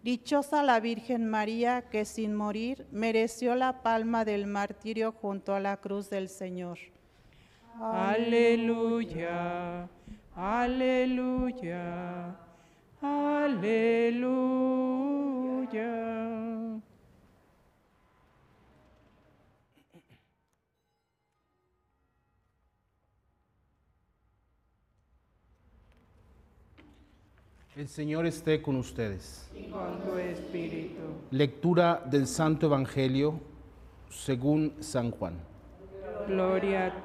Dichosa la Virgen María que sin morir mereció la palma del martirio junto a la cruz del Señor. Aleluya, aleluya, aleluya. El Señor esté con ustedes. Y con tu espíritu. Lectura del Santo Evangelio según San Juan. Gloria a ti.